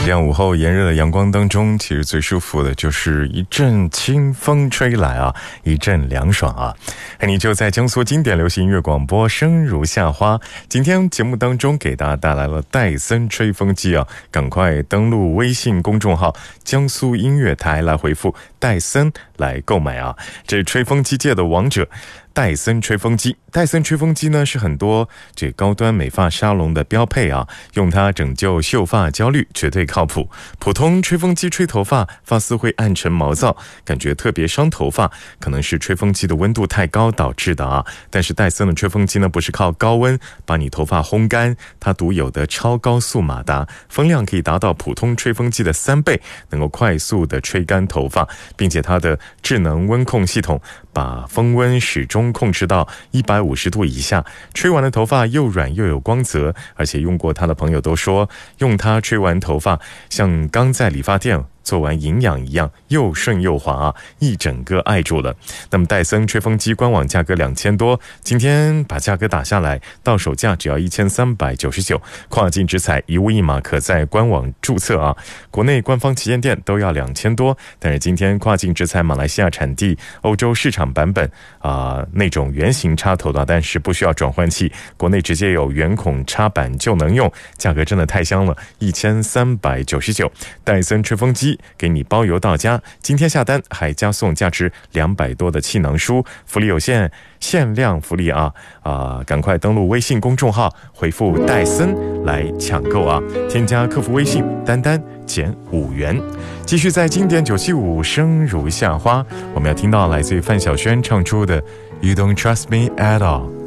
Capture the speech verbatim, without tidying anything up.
这样午后炎热的阳光当中，其实最舒服的就是一阵清风吹来啊，一阵凉爽啊。你就在江苏经典流行音乐广播声如夏花，今天节目当中给大家带来了戴森吹风机啊，赶快登录微信公众号江苏音乐台来回复戴森来购买啊，这吹风机界的王者戴森吹风机。戴森吹风机呢是很多这高端美发沙龙的标配啊，用它拯救秀发焦虑绝对靠谱。普通吹风机吹头发，发丝会暗沉毛躁，感觉特别伤头发，可能是吹风机的温度太高导致的啊。但是戴森的吹风机呢，不是靠高温把你头发烘干，它独有的超高速马达，风量可以达到普通吹风机的三倍，能够快速的吹干头发，并且它的智能温控系统把风温始终控制到一百五十度以下，吹完的头发又软又有光泽，而且用过它的朋友都说，用它吹完头发像刚在理发店做完营养一样，又顺又滑啊，一整个爱住了。那么戴森吹风机官网价格两千多，今天把价格打下来，到手价只要一千三百九十九，跨境直采一物一码，可在官网注册啊。国内官方旗舰店都要两千多，但是今天跨境直采马来西亚产地欧洲市场版本啊、呃，那种圆形插头的，但是不需要转换器，国内直接有圆孔插板就能用，价格真的太香了，一千三百九十九。戴森吹风机给你包邮到家，今天下单还加送价值两百多的气囊书，福利有限，限量福利啊啊、呃！赶快登录微信公众号，回复戴森来抢购啊！添加客服微信丹丹减五元。继续在经典九七五声如夏花，我们要听到来自于范晓萱唱出的 You Don't Trust Me At All。